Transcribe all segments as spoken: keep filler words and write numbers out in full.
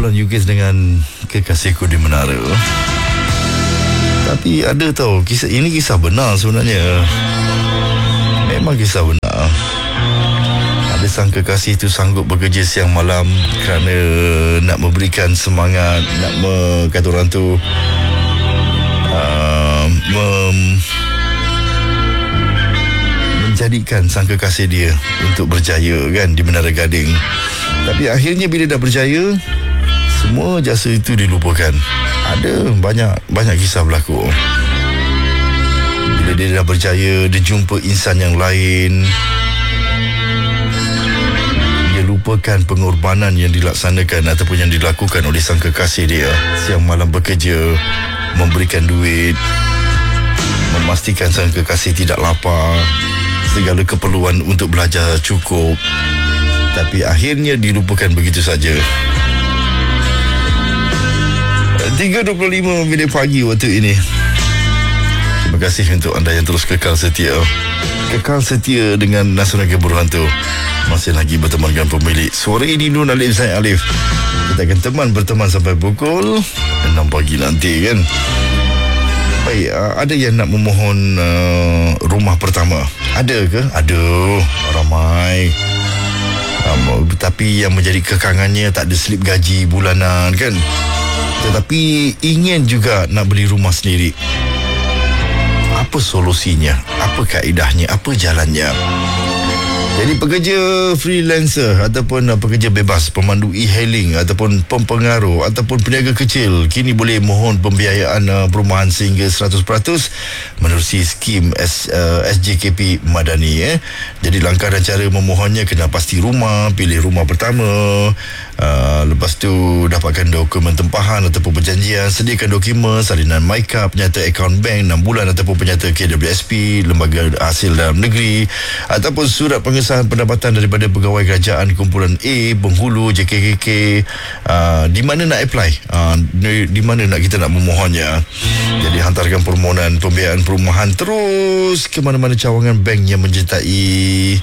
kumpulan Yugis dengan Kekasihku di Menara. Tapi ada tahu, kisah ini kisah benar sebenarnya. Memang kisah benar. Ada sang kekasih itu sanggup bekerja siang malam kerana nak memberikan semangat, nak me, kata orang tu uh, mem, menjadikan sang kekasih dia untuk berjaya kan di Menara Gading. Tapi akhirnya bila dah berjaya, semua jasa itu dilupakan. Ada banyak banyak kisah berlaku. Bila dia dah berjaya, dia jumpa insan yang lain, dia lupakan pengorbanan yang dilaksanakan ataupun yang dilakukan oleh sang kekasih dia. Siang malam bekerja, memberikan duit, memastikan sang kekasih tidak lapar, segala keperluan untuk belajar cukup. Tapi akhirnya dilupakan begitu saja. tiga dua puluh lima minit pagi waktu ini. Terima kasih untuk anda yang terus kekal setia. Kekal setia dengan Nasional Keburu Hantu. Masih lagi berteman dengan pemilik Suara ini Nun Alif, saya Alif. Kita akan teman berteman sampai pukul enam pagi nanti kan. Baik, ada yang nak memohon uh, rumah pertama? Ada ke? Ada, ramai. Um, tapi yang menjadi kekangannya tak ada slip gaji bulanan kan. Tetapi ingin juga nak beli rumah sendiri. Apa solusinya? Apa kaedahnya? Apa jalannya? Jadi pekerja freelancer ataupun pekerja bebas, pemandu e-hailing ataupun pempengaruh ataupun peniaga kecil kini boleh mohon pembiayaan uh, perumahan sehingga seratus peratus menerusi skim S, uh, S J K P Madani. Eh. Jadi langkah dan cara memohonnya kena pasti rumah, pilih rumah pertama, uh, lepas tu dapatkan dokumen tempahan ataupun perjanjian, sediakan dokumen, salinan MyCard, penyata akaun bank enam bulan ataupun penyata K W S P, lembaga hasil dalam negeri ataupun surat pengesahan pendapatan daripada pegawai kerajaan kumpulan A, penghulu, J K K K. Uh, di mana nak apply? Uh, di, di mana nak kita nak memohonnya? Jadi hantarkan permohonan pembiayaan perumahan terus ke mana-mana cawangan bank yang menyertai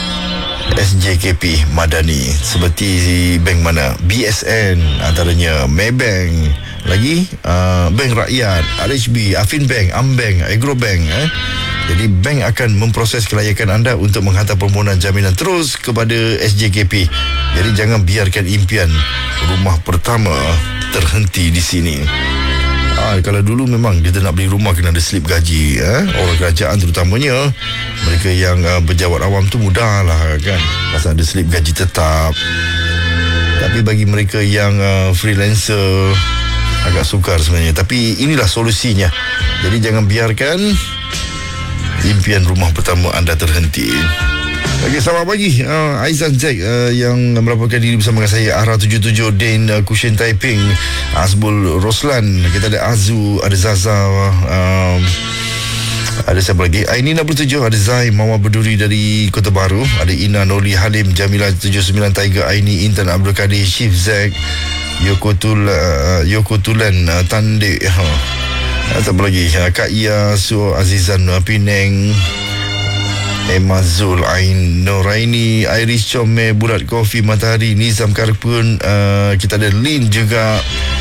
S J K P Madani. Seperti bank mana? B S N antaranya, Maybank, lagi uh, Bank Rakyat, R H B, Affinbank, Ambank, Agrobank. Eh? Jadi bank akan memproses kelayakan anda untuk menghantar permohonan jaminan terus kepada S J K P. Jadi jangan biarkan impian rumah pertama terhenti di sini. Ah, kalau dulu memang kita nak beli rumah kena ada slip gaji. Eh? Orang kerajaan terutamanya, mereka yang uh, berjawat awam tu mudah lah kan, pasal ada slip gaji tetap. Tapi bagi mereka yang uh, freelancer agak sukar sebenarnya. Tapi inilah solusinya. Jadi jangan biarkan impian rumah pertama anda terhenti. Okey, selamat pagi uh, Aizan Jack uh, yang melaporkan diri bersama dengan saya, Ara tujuh tujuh, Dane uh, Kushin Taiping, Azbul Roslan, kita ada Azu, ada Zaza, uh, ada siapa lagi? Aini enam puluh tujuh, ada Zai, Mama Berduri dari Kota Baru, ada Ina, Noli, Halim, Jamila tujuh sembilan, Tiger, Aini, Intan, Abdul Kadir, Chief Zack, Yoko Tul, uh, Yoko Tulan, uh, Tandek, huh. Siapa lagi? Kak Ia, Su Azizan, Penang, Emma Zul, Ain Noraini, Iris Chome, Bulat Kofi, Matahari, Nizam Karpun, uh, kita ada Lin juga,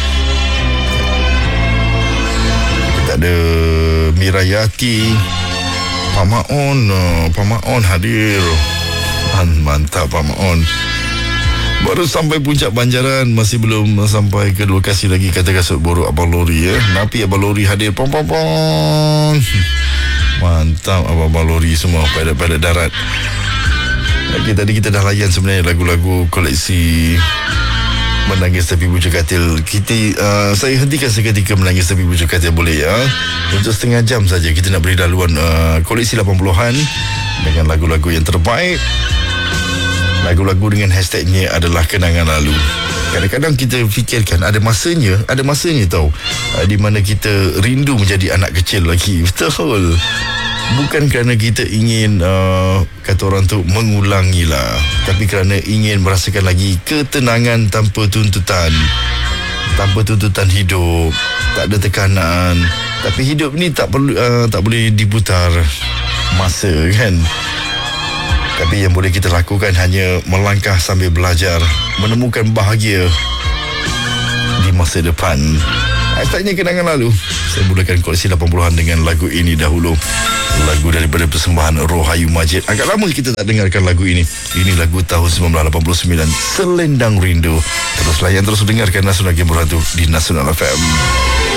kita ada Mirayati, Pak Maon, uh, Pak Maon hadir. Mantap Pak Maon. Baru sampai puncak Banjaran, masih belum sampai ke lokasi lagi, kata kasut borok Abang Lori ya. Napi Abang Lori hadir. Pom pom pom. Mantap Abang Lori semua, pilot-pilot darat. Okay, tadi kita dah layan sebenarnya lagu-lagu koleksi Menangis Tapi Bujur Katil. Kita uh, saya hentikan seketika Menangis Tapi Bujur Katil boleh ya. Untuk setengah jam saja kita nak beri laluan uh, koleksi lapan puluhan dengan lagu-lagu yang terbaik. Lagu-lagu dengan hashtagnya adalah kenangan lalu. Kadang-kadang kita fikirkan ada masanya, ada masanya tau, uh, di mana kita rindu menjadi anak kecil lagi. Betul. Bukan kerana kita ingin uh, kata orang tu mengulangilah, tapi kerana ingin merasakan lagi ketenangan tanpa tuntutan, tanpa tuntutan hidup, tak ada tekanan. Tapi hidup ni tak perlu uh, tak boleh diputar masa kan. Tapi yang boleh kita lakukan hanya melangkah sambil belajar, menemukan bahagia di masa depan. Hashtagnya kenangan lalu. Saya mulakan koleksi lapan puluhan dengan lagu ini dahulu. Lagu daripada persembahan Rohayu Majid. Agak lama kita tak dengarkan lagu ini. Ini lagu tahun sembilan belas lapan puluh sembilan, Selendang Rindu. Terus layan, terus dengarkan Nasional Game Berhantu di Nasional F M.